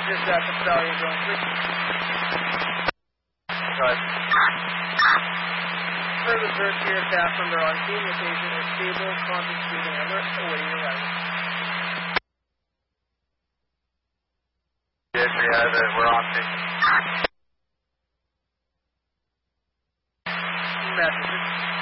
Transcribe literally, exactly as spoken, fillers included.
This is Delta Stallion going three. Right. Further search here, staff number on scene, location is stable, constant speeding alert, awaiting your arrival. Yes, we have it. We're on station. Messages.